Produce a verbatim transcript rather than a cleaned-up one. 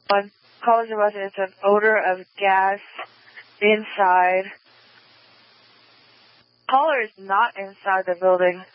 One calls about it's an odor of gas inside. Caller is not inside the building.